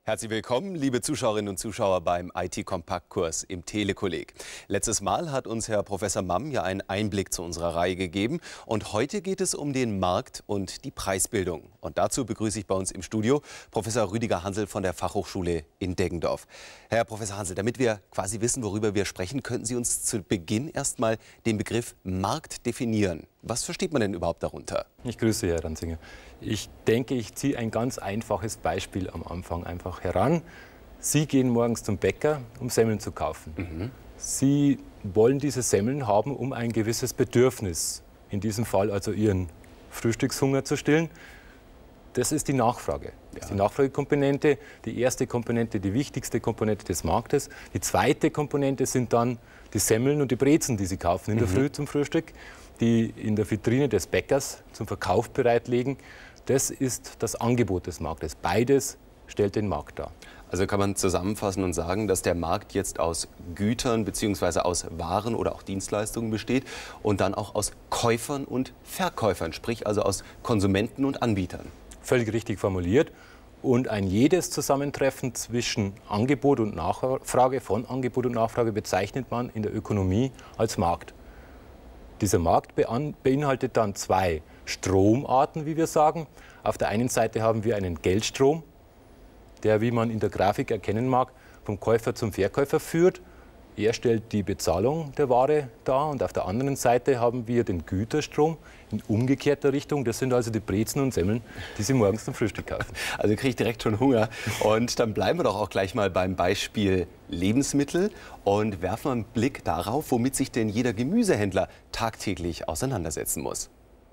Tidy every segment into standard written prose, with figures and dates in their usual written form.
Herzlich willkommen, liebe Zuschauerinnen und Zuschauer beim IT-Kompaktkurs im Telekolleg. Letztes Mal hat uns Herr Professor Mamm ja einen Einblick zu unserer Reihe gegeben. Und heute geht es um den Markt und die Preisbildung. Und dazu begrüße ich bei uns im Studio Professor Rüdiger Hansel von der Fachhochschule in Deggendorf. Herr Professor Hansel, damit wir quasi wissen, worüber wir sprechen, könnten Sie uns zu Beginn erstmal den Begriff Markt definieren. Was versteht man denn überhaupt darunter? Ich grüße Herr Ranzinger. Ich denke, ich ziehe ein ganz einfaches Beispiel am Anfang einfach heran. Sie gehen morgens zum Bäcker, um Semmeln zu kaufen. Sie wollen diese Semmeln haben, um ein gewisses Bedürfnis, in diesem Fall also Ihren Frühstückshunger zu stillen. Das ist die Nachfrage. Das ist die Nachfragekomponente, die erste Komponente, die wichtigste Komponente des Marktes. Die zweite Komponente sind dann die Semmeln und die Brezen, die Sie kaufen in der Früh zum Frühstück, die in der Vitrine des Bäckers zum Verkauf bereitlegen. Das ist das Angebot des Marktes. Beides stellt den Markt dar. Also kann man zusammenfassen und sagen, dass der Markt jetzt aus Gütern bzw. aus Waren oder auch Dienstleistungen besteht und dann auch aus Käufern und Verkäufern, sprich also aus Konsumenten und Anbietern. Völlig richtig formuliert. Und ein jedes Zusammentreffen zwischen Angebot und Nachfrage, von Angebot und Nachfrage bezeichnet man in der Ökonomie als Markt. Dieser Markt beinhaltet dann zwei Stromarten, wie wir sagen. Auf der einen Seite haben wir einen Geldstrom, der, wie man in der Grafik erkennen mag, vom Käufer zum Verkäufer führt. Er stellt die Bezahlung der Ware dar. Und auf der anderen Seite haben wir den Güterstrom in umgekehrter Richtung. Das sind also die Brezen und Semmeln, die Sie morgens zum Frühstück kaufen. Also kriege ich direkt schon Hunger. Und dann bleiben wir doch auch gleich mal beim Beispiel Lebensmittel und werfen einen Blick darauf, womit sich denn jeder Gemüsehändler tagtäglich auseinandersetzen muss.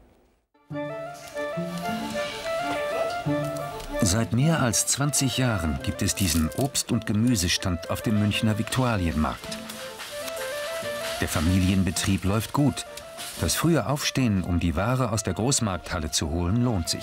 Seit mehr als 20 Jahren gibt es diesen Obst- und Gemüsestand auf dem Münchner Viktualienmarkt. Der Familienbetrieb läuft gut. Das frühe Aufstehen, um die Ware aus der Großmarkthalle zu holen, lohnt sich.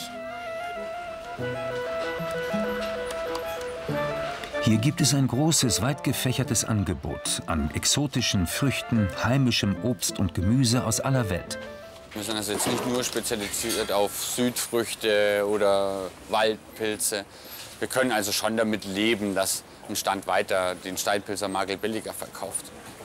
Hier gibt es ein großes, weit gefächertes Angebot an exotischen Früchten, heimischem Obst und Gemüse aus aller Welt. Wir sind also jetzt nicht nur spezialisiert auf Südfrüchte oder Waldpilze. Wir können also schon damit leben, dass ein Stand weiter den Steinpilzer Magel billiger verkauft.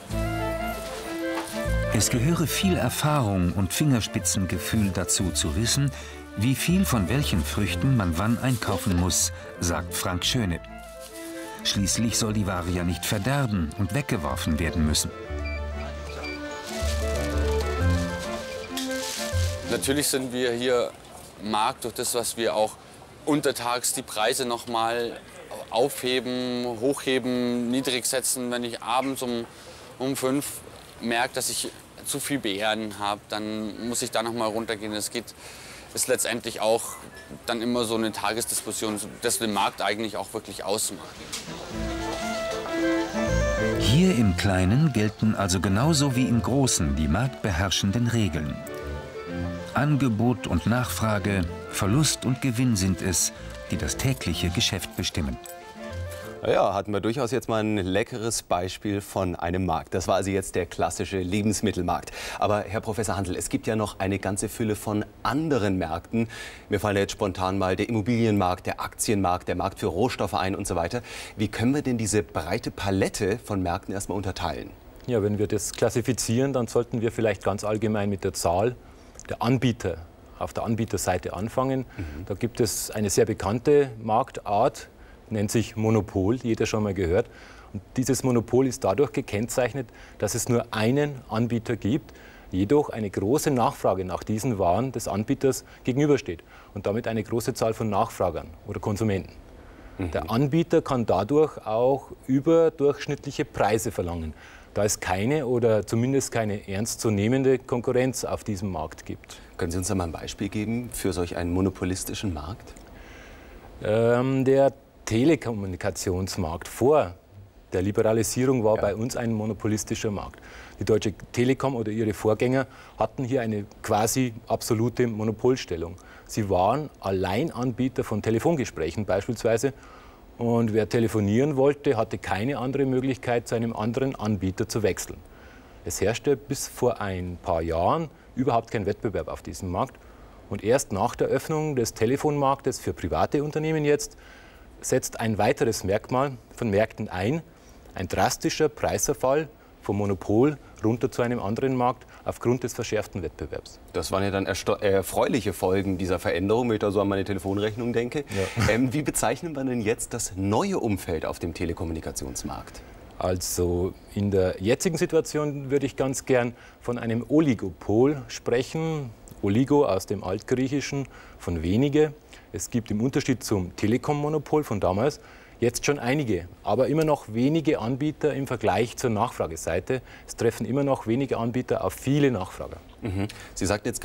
Es gehöre viel Erfahrung und Fingerspitzengefühl dazu, zu wissen, wie viel von welchen Früchten man wann einkaufen muss, sagt Frank Schöne. Schließlich soll die Ware ja nicht verderben und weggeworfen werden müssen. Natürlich sind wir hier Markt durch das, was wir auch untertags die Preise noch mal aufheben, hochheben, niedrig setzen. Wenn ich abends um 5 merke, dass ich zu viel Beeren habe, dann muss ich da noch mal runtergehen. Das ist letztendlich auch dann immer so eine Tagesdiskussion, das den Markt eigentlich auch wirklich ausmacht. Hier im Kleinen gelten also genauso wie im Großen die marktbeherrschenden Regeln. Angebot und Nachfrage, Verlust und Gewinn sind es, die das tägliche Geschäft bestimmen. Ja, hatten wir durchaus jetzt mal ein leckeres Beispiel von einem Markt. Das war also jetzt der klassische Lebensmittelmarkt. Aber Herr Professor Hansel, es gibt ja noch eine ganze Fülle von anderen Märkten. Mir fallen jetzt spontan mal der Immobilienmarkt, der Aktienmarkt, der Markt für Rohstoffe ein und so weiter. Wie können wir denn diese breite Palette von Märkten erstmal unterteilen? Ja, wenn wir das klassifizieren, dann sollten wir vielleicht ganz allgemein mit der Zahl der Anbieter auf der Anbieterseite anfangen. Da gibt es eine sehr bekannte Marktart, nennt sich Monopol, jeder schon mal gehört. Und dieses Monopol ist dadurch gekennzeichnet, dass es nur einen Anbieter gibt, jedoch eine große Nachfrage nach diesen Waren des Anbieters gegenübersteht und damit eine große Zahl von Nachfragern oder Konsumenten. Der Anbieter kann dadurch auch überdurchschnittliche Preise verlangen, da es keine oder zumindest keine ernstzunehmende Konkurrenz auf diesem Markt gibt. Können Sie uns da mal ein Beispiel geben für solch einen monopolistischen Markt? Der Telekommunikationsmarkt vor der Liberalisierung war bei uns ein monopolistischer Markt. Die Deutsche Telekom oder ihre Vorgänger hatten hier eine quasi absolute Monopolstellung. Sie waren Alleinanbieter von Telefongesprächen beispielsweise. Und wer telefonieren wollte, hatte keine andere Möglichkeit, zu einem anderen Anbieter zu wechseln. Es herrschte bis vor ein paar Jahren überhaupt kein Wettbewerb auf diesem Markt. Und erst nach der Öffnung des Telefonmarktes für private Unternehmen jetzt setzt ein weiteres Merkmal von Märkten ein, ein drastischer Preisverfall vom Monopol runter zu einem anderen Markt aufgrund des verschärften Wettbewerbs. Das waren ja dann erfreuliche Folgen dieser Veränderung, wenn ich da so an meine Telefonrechnung denke. Ja. Wie bezeichnen wir denn jetzt das neue Umfeld auf dem Telekommunikationsmarkt? Also in der jetzigen Situation würde ich ganz gern von einem Oligopol sprechen. Oligo aus dem Altgriechischen von wenige. Es gibt im Unterschied zum Telekom-Monopol von damals jetzt schon einige, aber immer noch wenige Anbieter im Vergleich zur Nachfrageseite. Es treffen immer noch wenige Anbieter auf viele Nachfrager. Sie sagten jetzt